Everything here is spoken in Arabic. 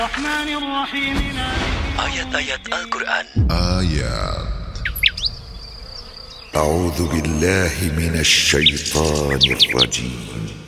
الرحمن الرحيم. آيات القرآن. أعوذ بالله من الشيطان الرجيم.